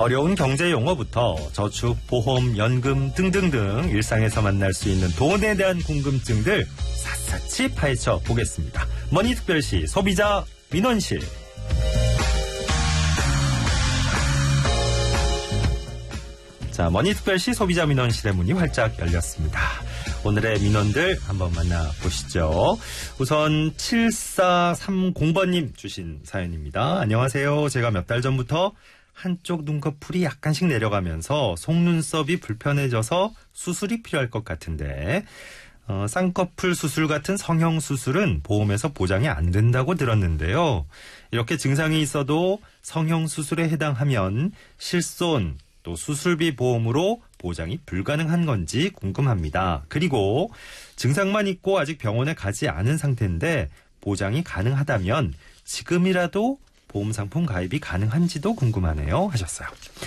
어려운 경제 용어부터 저축, 보험, 연금 등등등 일상에서 만날 수 있는 돈에 대한 궁금증들 샅샅이 파헤쳐 보겠습니다. 머니특별시 소비자 민원실. 자, 머니특별시 소비자 민원실의 문이 활짝 열렸습니다. 오늘의 민원들 한번 만나보시죠. 우선 7430번님 주신 사연입니다. 안녕하세요. 제가 몇 달 전부터 한쪽 눈꺼풀이 약간씩 내려가면서 속눈썹이 불편해져서 수술이 필요할 것 같은데 쌍꺼풀 수술 같은 성형 수술은 보험에서 보장이 안 된다고 들었는데요. 이렇게 증상이 있어도 성형 수술에 해당하면 실손 또 수술비 보험으로 보장이 불가능한 건지 궁금합니다. 그리고 증상만 있고 아직 병원에 가지 않은 상태인데 보장이 가능하다면 지금이라도 보험 상품 가입이 가능한지도 궁금하네요. 하셨어요.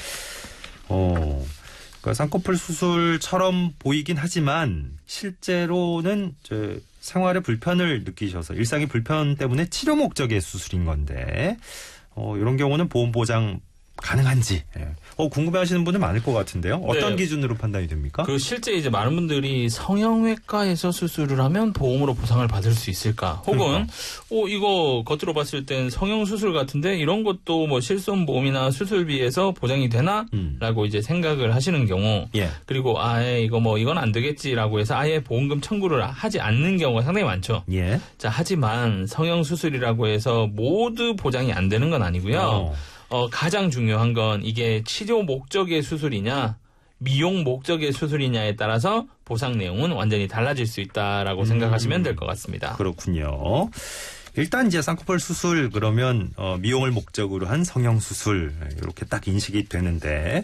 그러니까 쌍꺼풀 수술처럼 보이긴 하지만 실제로는 생활에 불편을 느끼셔서 일상의 불편 때문에 치료 목적의 수술인 건데 이런 경우는 보험 보장 가능한지 궁금해하시는 분들 많을 것 같은데요. 어떤 네. 기준으로 판단이 됩니까? 실제 이제 많은 분들이 성형외과에서 수술을 하면 보험으로 보상을 받을 수 있을까? 혹은 이거 겉으로 봤을 땐 성형 수술 같은데 이런 것도 뭐 실손보험이나 수술비에서 보장이 되나? 라고 이제 생각을 하시는 경우, 그리고 이건 안 되겠지라고 해서 아예 보험금 청구를 하지 않는 경우가 상당히 많죠. 자, 하지만 성형 수술이라고 해서 모두 보장이 안 되는 건 아니고요. 가장 중요한 건 이게 치료 목적의 수술이냐, 미용 목적의 수술이냐에 따라서 보상 내용은 완전히 달라질 수 있다라고 생각하시면 될 것 같습니다. 그렇군요. 일단 이제 쌍꺼풀 수술 그러면 미용을 목적으로 한 성형 수술 이렇게 딱 인식이 되는데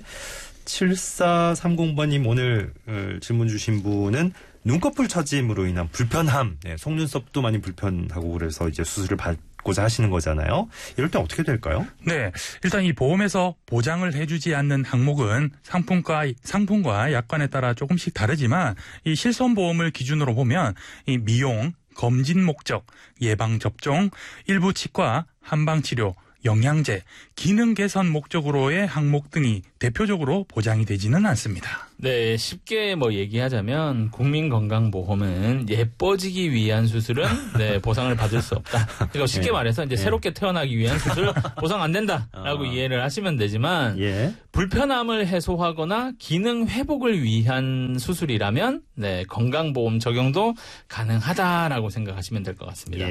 7430번님 오늘 질문 주신 분은 눈꺼풀 처짐으로 인한 불편함, 속눈썹도 많이 불편하고 그래서 이제 수술을 받고자 하시는 거잖아요. 이럴 때 어떻게 될까요? 네, 일단 이 보험에서 보장을 해주지 않는 항목은 상품과 약관에 따라 조금씩 다르지만 이 실손보험을 기준으로 보면 이 미용, 검진 목적, 예방접종, 일부 치과, 한방치료, 영양제, 기능 개선 목적으로의 항목 등이 대표적으로 보장이 되지는 않습니다. 네, 쉽게 얘기하자면 국민건강보험은 예뻐지기 위한 수술은 보상을 받을 수 없다. 그러니까 쉽게 말해서 이제 새롭게 태어나기 위한 수술 보상 안 된다라고 이해를 하시면 되지만 불편함을 해소하거나 기능 회복을 위한 수술이라면 건강보험 적용도 가능하다라고 생각하시면 될 것 같습니다.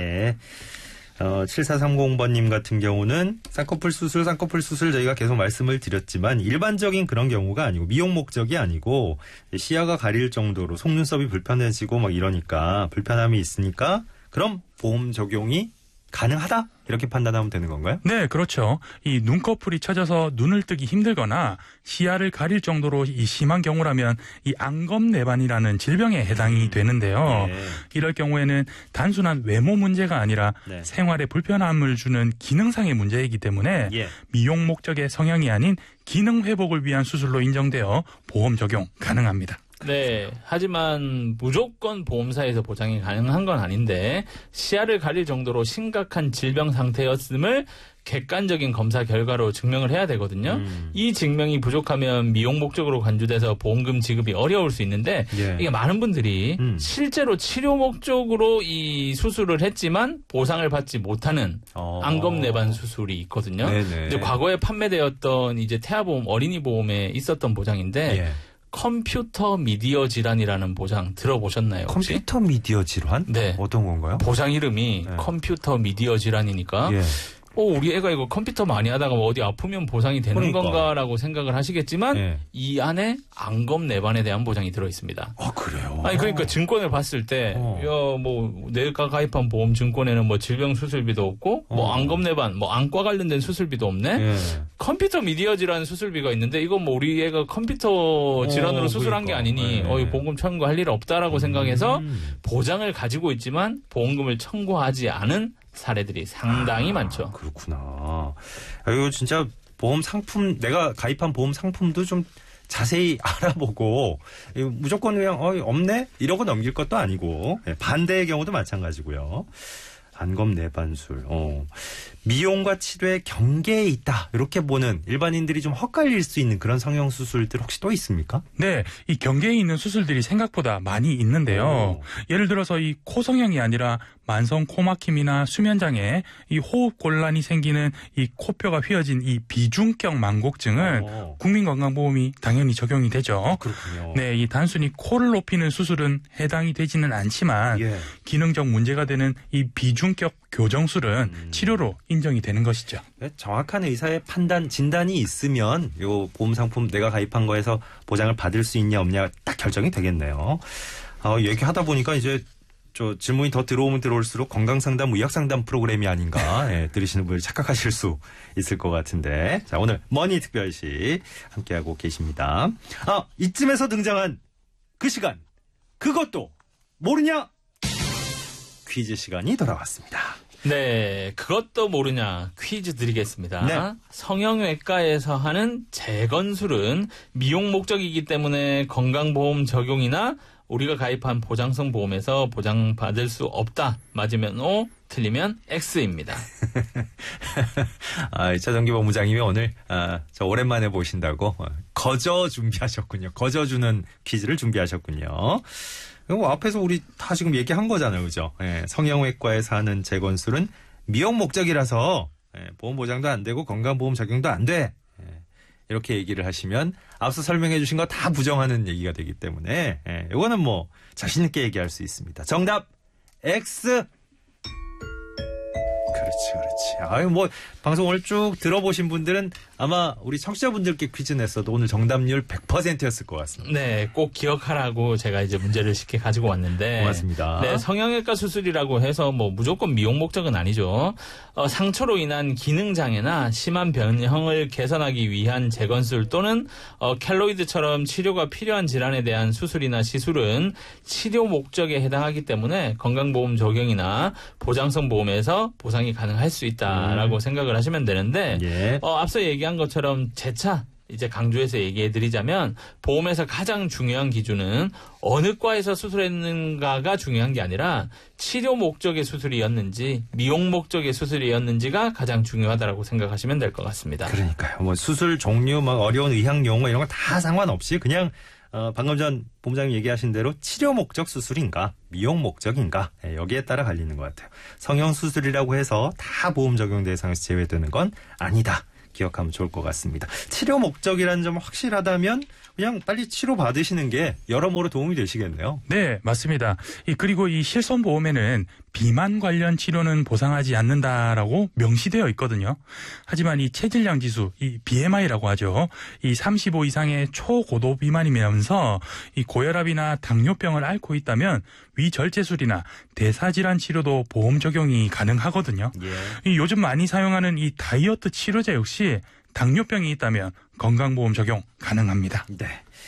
7430번님 같은 경우는 쌍꺼풀 수술 저희가 계속 말씀을 드렸지만 일반적인 그런 경우가 아니고 미용 목적이 아니고 시야가 가릴 정도로 속눈썹이 불편해지고 막 이러니까 불편함이 있으니까 그럼 보험 적용이 가능하다? 이렇게 판단하면 되는 건가요? 네, 그렇죠. 이 눈꺼풀이 처져서 눈을 뜨기 힘들거나 시야를 가릴 정도로 이 심한 경우라면 이 안검내반이라는 질병에 해당이 되는데요. 이럴 경우에는 단순한 외모 문제가 아니라 생활에 불편함을 주는 기능상의 문제이기 때문에 미용 목적의 성형이 아닌 기능 회복을 위한 수술로 인정되어 보험 적용 가능합니다. 네, 하지만 무조건 보험사에서 보장이 가능한 건 아닌데 시야를 가릴 정도로 심각한 질병 상태였음을 객관적인 검사 결과로 증명을 해야 되거든요. 이 증명이 부족하면 미용 목적으로 간주돼서 보험금 지급이 어려울 수 있는데 이게 많은 분들이 실제로 치료 목적으로 이 수술을 했지만 보상을 받지 못하는 안검내반 수술이 있거든요. 이제 과거에 판매되었던 이제 태아보험, 어린이 보험에 있었던 보장인데 컴퓨터 미디어 질환이라는 보장 들어보셨나요? 혹시? 컴퓨터 미디어 질환? 네. 어떤 건가요? 보장 이름이 컴퓨터 미디어 질환이니까 우리 애가 이거 컴퓨터 많이 하다가 어디 아프면 보상이 되는 건가라고 생각을 하시겠지만 이 안에 안검내반에 대한 보장이 들어있습니다. 아, 그래요? 아니 그러니까 증권을 봤을 때 내가 가입한 보험 증권에는 질병 수술비도 없고 안검내반 안과 관련된 수술비도 없네. 컴퓨터 미디어 질환 수술비가 있는데 이건 우리 애가 컴퓨터 질환으로 수술한 게 아니니 보험금 청구할 일 없다라고 생각해서 보장을 가지고 있지만 보험금을 청구하지 않은 사례들이 상당히 많죠. 그렇구나. 이거 진짜 보험 상품, 내가 가입한 보험 상품도 좀 자세히 알아보고 무조건 그냥 없네? 이러고 넘길 것도 아니고 반대의 경우도 마찬가지고요. 안검내반술. 미용과 치료의 경계에 있다. 이렇게 보는 일반인들이 좀 헛갈릴 수 있는 그런 성형수술들 혹시 또 있습니까? 네, 이 경계에 있는 수술들이 생각보다 많이 있는데요. 예를 들어서 이 코 성형이 아니라 만성 코막힘이나 수면장애, 이 호흡 곤란이 생기는 이 코뼈가 휘어진 이 비중격 망곡증은 국민건강보험이 당연히 적용이 되죠. 그렇군요. 네, 이 단순히 코를 높이는 수술은 해당이 되지는 않지만 기능적 문제가 되는 이 비중격 교정술은 치료로 인정이 되는 것이죠. 정확한 의사의 판단, 진단이 있으면 요 보험 상품 내가 가입한 거에서 보장을 받을 수 있냐 없냐 딱 결정이 되겠네요. 얘기하다 보니까 이제 저 질문이 더 들어오면 들어올수록 건강상담, 의학상담 프로그램이 아닌가 들으시는 분이 착각하실 수 있을 것 같은데 자 오늘 머니 특별시 함께하고 계십니다. 이쯤에서 등장한 그 시간 그것도 모르냐 퀴즈 시간이 돌아왔습니다. 네, 그것도 모르냐 퀴즈 드리겠습니다. 네. 성형외과에서 하는 재건술은 미용 목적이기 때문에 건강보험 적용이나 우리가 가입한 보장성 보험에서 보장받을 수 없다. 맞으면 O, 틀리면 X입니다. 이차정기 본부장님이 오늘 저 오랜만에 보신다고 거저 준비하셨군요. 거저주는 퀴즈를 준비하셨군요. 앞에서 우리 다 지금 얘기한 거잖아요. 그죠? 성형외과에서 하는 재건술은 미용 목적이라서 보험 보장도 안 되고 건강보험 적용도 안 돼. 이렇게 얘기를 하시면 앞서 설명해 주신 거 다 부정하는 얘기가 되기 때문에 이거는 뭐 자신 있게 얘기할 수 있습니다. 정답 X. 그렇지. 뭐 방송을 쭉 들어보신 분들은 아마 우리 청취자분들께 퀴즈 냈어도 오늘 정답률 100%였을 것 같습니다. 네, 꼭 기억하라고 제가 이제 문제를 쉽게 가지고 왔는데. 고맙습니다. 네, 성형외과 수술이라고 해서 뭐 무조건 미용 목적은 아니죠. 상처로 인한 기능 장애나 심한 변형을 개선하기 위한 재건술 또는 켈로이드처럼 치료가 필요한 질환에 대한 수술이나 시술은 치료 목적에 해당하기 때문에 건강보험 적용이나 보장성 보험에서 보상이 가능할 수 있다라고 생각을 하시면 되는데 앞서 얘기한 것처럼 재차 이제 강조해서 얘기해드리자면 보험에서 가장 중요한 기준은 어느 과에서 수술했는가가 중요한 게 아니라 치료 목적의 수술이었는지 미용 목적의 수술이었는지가 가장 중요하다라고 생각하시면 될 것 같습니다. 그러니까요. 뭐 수술 종류, 막 어려운 의학 용어 이런 거 다 상관없이 그냥 방금 전 본부장님 얘기하신 대로 치료 목적 수술인가 미용 목적인가 여기에 따라 갈리는 것 같아요. 성형수술이라고 해서 다 보험 적용 대상에서 제외되는 건 아니다. 기억하면 좋을 것 같습니다. 치료 목적이라는 점 확실하다면 그냥 빨리 치료 받으시는 게 여러모로 도움이 되시겠네요. 네, 맞습니다. 그리고 이 실손보험에는 비만 관련 치료는 보상하지 않는다라고 명시되어 있거든요. 하지만 이 체질량 지수, 이 BMI라고 하죠. 이 35 이상의 초고도 비만이면서 이 고혈압이나 당뇨병을 앓고 있다면 위절제술이나 대사질환 치료도 보험 적용이 가능하거든요. 이 요즘 많이 사용하는 이 다이어트 치료제 역시 당뇨병이 있다면 건강보험 적용 가능합니다. 네.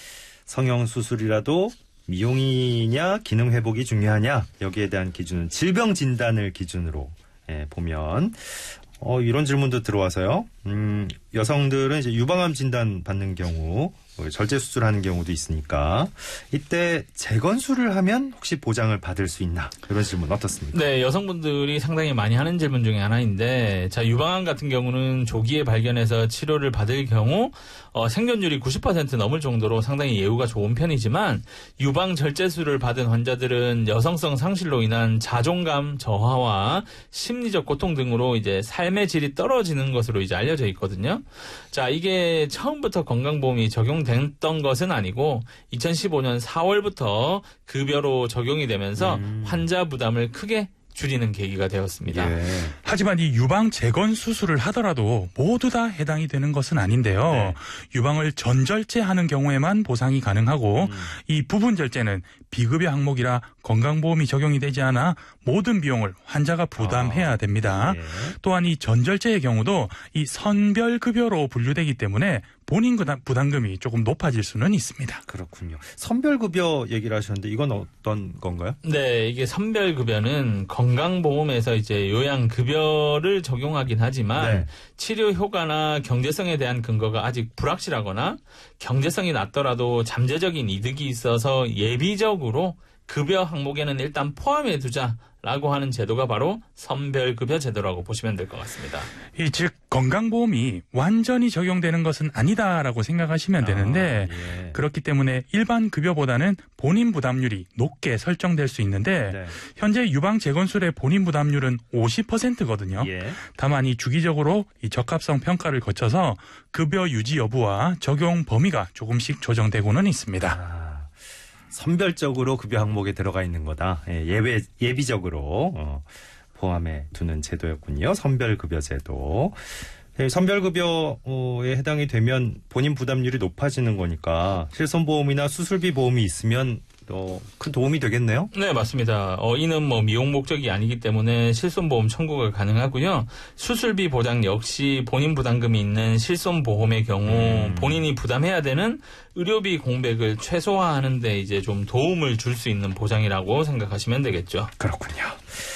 성형수술이라도 미용이냐 기능 회복이 중요하냐 여기에 대한 기준은 질병 진단을 기준으로 보면 이런 질문도 들어와서요. 여성들은 이제 유방암 진단 받는 경우 절제 수술하는 경우도 있으니까 이때 재건술을 하면 혹시 보장을 받을 수 있나 이런 질문 어떻습니까? 네, 여성분들이 상당히 많이 하는 질문 중에 하나인데 자 유방암 같은 경우는 조기에 발견해서 치료를 받을 경우 생존율이 90% 넘을 정도로 상당히 예후가 좋은 편이지만 유방 절제술을 받은 환자들은 여성성 상실로 인한 자존감 저하와 심리적 고통 등으로 이제 삶의 질이 떨어지는 것으로 이제 알려져 있거든요. 자, 이게 처음부터 건강보험이 적용됐던 것은 아니고 2015년 4월부터 급여로 적용이 되면서 환자 부담을 크게 줄이는 계기가 되었습니다. 하지만 이 유방 재건 수술을 하더라도 모두 다 해당이 되는 것은 아닌데요. 유방을 전절제하는 경우에만 보상이 가능하고 이 부분 절제는 비급여 항목이라 건강보험이 적용이 되지 않아 모든 비용을 환자가 부담해야 됩니다. 또한 이 전절제의 경우도 이 선별급여로 분류되기 때문에 본인 부담금이 조금 높아질 수는 있습니다. 그렇군요. 선별급여 얘기를 하셨는데 이건 어떤 건가요? 네, 이게 선별급여는 건강보험에서 이제 요양급여를 적용하긴 하지만 치료 효과나 경제성에 대한 근거가 아직 불확실하거나 경제성이 낮더라도 잠재적인 이득이 있어서 예비적으로 급여 항목에는 일단 포함해 두자라고 하는 제도가 바로 선별급여 제도라고 보시면 될 것 같습니다. 즉 건강보험이 완전히 적용되는 것은 아니다라고 생각하시면 되는데 예. 그렇기 때문에 일반 급여보다는 본인 부담률이 높게 설정될 수 있는데 네. 현재 유방재건술의 본인 부담률은 50%거든요. 예. 다만 이 주기적으로 이 적합성 평가를 거쳐서 급여 유지 여부와 적용 범위가 조금씩 조정되고는 있습니다. 선별적으로 급여 항목에 들어가 있는 거다. 예비적으로 포함해 두는 제도였군요. 선별급여 제도. 선별급여에 해당이 되면 본인 부담률이 높아지는 거니까 실손보험이나 수술비 보험이 있으면 큰 도움이 되겠네요. 네, 맞습니다. 이는 미용 목적이 아니기 때문에 실손보험 청구가 가능하고요. 수술비 보장 역시 본인 부담금이 있는 실손보험의 경우 본인이 부담해야 되는 의료비 공백을 최소화하는 데 이제 좀 도움을 줄 수 있는 보장이라고 생각하시면 되겠죠. 그렇군요.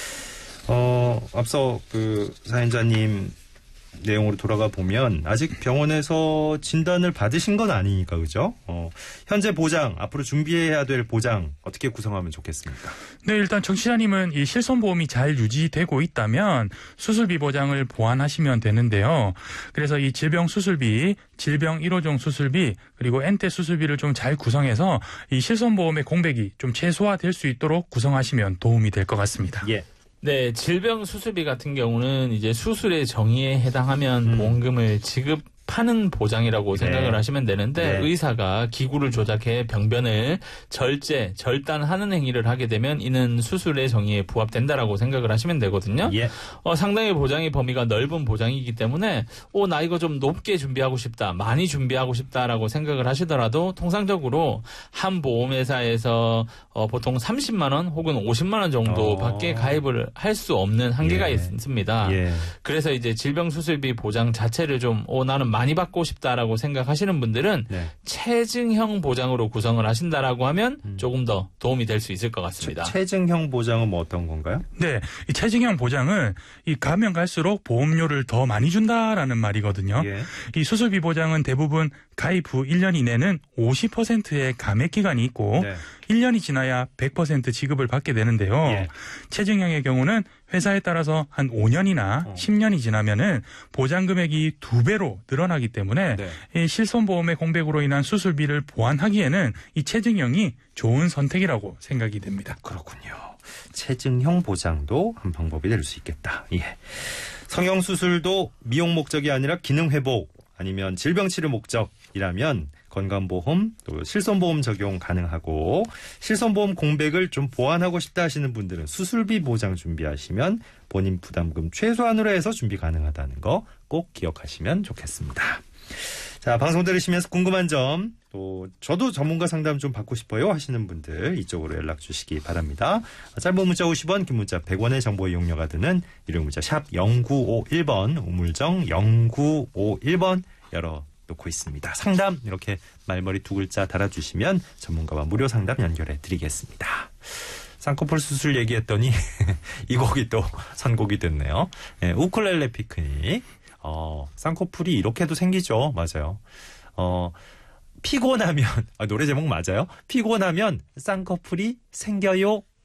앞서 사연자님 내용으로 돌아가 보면 아직 병원에서 진단을 받으신 건 아니니까 그죠? 현재 보장, 앞으로 준비해야 될 보장 어떻게 구성하면 좋겠습니까? 네, 일단 정치자님은 이 실손보험이 잘 유지되고 있다면 수술비 보장을 보완하시면 되는데요. 그래서 이 질병 수술비, 질병 1호종 수술비, 그리고 엔테 수술비를 좀 잘 구성해서 이 실손보험의 공백이 좀 최소화될 수 있도록 구성하시면 도움이 될 것 같습니다. 예. 네, 질병 수술비 같은 경우는 이제 수술의 정의에 해당하면 보험금을 지급하는 보장이라고 생각을 하시면 되는데 의사가 기구를 조작해 병변을 절단하는 행위를 하게 되면 이는 수술의 정의에 부합된다라고 생각을 하시면 되거든요. 예. 상당히 보장의 범위가 넓은 보장이기 때문에 나 이거 좀 높게 준비하고 싶다, 많이 준비하고 싶다라고 생각을 하시더라도 통상적으로 한 보험회사에서 보통 30만 원 혹은 50만 원 정도밖에 가입을 할 수 없는 한계가 있습니다. 예. 그래서 이제 질병 수술비 보장 자체를 좀 나는 많이 받고 싶다라고 생각하시는 분들은 체증형 보장으로 구성을 하신다라고 하면 조금 더 도움이 될 수 있을 것 같습니다. 체증형 보장은 뭐 어떤 건가요? 네, 이 체증형 보장은 이 가면 갈수록 보험료를 더 많이 준다라는 말이거든요. 예. 이 수술비 보장은 대부분 가입 후 1년 이내는 50%의 감액 기간이 있고 1년이 지나야 100% 지급을 받게 되는데요. 체증형의 경우는 회사에 따라서 한 5년이나 10년이 지나면은 보장 금액이 2배로 늘어나기 때문에 이 실손보험의 공백으로 인한 수술비를 보완하기에는 이 체증형이 좋은 선택이라고 생각이 됩니다. 그렇군요. 체증형 보장도 한 방법이 될 수 있겠다. 예. 성형수술도 미용 목적이 아니라 기능 회복 아니면 질병 치료 목적이라면 건강보험 또 실손보험 적용 가능하고 실손보험 공백을 좀 보완하고 싶다 하시는 분들은 수술비 보장 준비하시면 본인 부담금 최소한으로 해서 준비 가능하다는 거 꼭 기억하시면 좋겠습니다. 자, 방송 들으시면서 궁금한 점, 또 저도 전문가 상담 좀 받고 싶어요 하시는 분들 이쪽으로 연락 주시기 바랍니다. 짧은 문자 50원, 긴 문자 100원의 정보 이용료가 드는 유료 문자 샵 0951번, 우물정 0951번 열어놓고 있습니다. 상담 이렇게 말머리 2글자 달아주시면 전문가와 무료 상담 연결해 드리겠습니다. 쌍꺼풀 수술 얘기했더니 이 곡이 또 선곡이 됐네요. 네, 우쿨렐레 피크닉. 쌍꺼풀이 이렇게도 생기죠. 맞아요. 피곤하면 노래 제목 맞아요? 피곤하면 쌍꺼풀이 생겨요